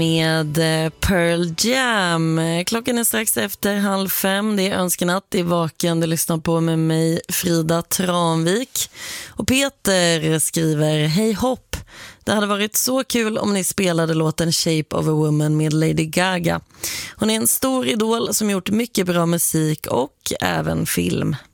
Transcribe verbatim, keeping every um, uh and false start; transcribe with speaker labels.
Speaker 1: med Pearl Jam. Klockan är strax efter halv fem. Det är Önskenatt i Vaken. Du lyssnar på med mig, Frida Tranvik. Och Peter skriver: Hej hopp. Det hade varit så kul om ni spelade låten Shape of a Woman med Lady Gaga. Hon är en stor idol som gjort mycket bra musik och även film.